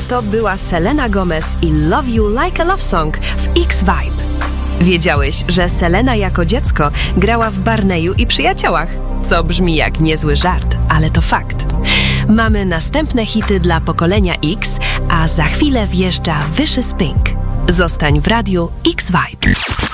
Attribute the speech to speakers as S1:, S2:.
S1: to była Selena Gomez i Love You Like a Love Song w X-Vibe. Wiedziałeś, że Selena jako dziecko grała w Barneyu i Przyjaciołach? Co brzmi jak niezły żart, ale to fakt. Mamy następne hity dla pokolenia X, a za chwilę wjeżdża Vicious Pink. Zostań w radiu X-Vibe.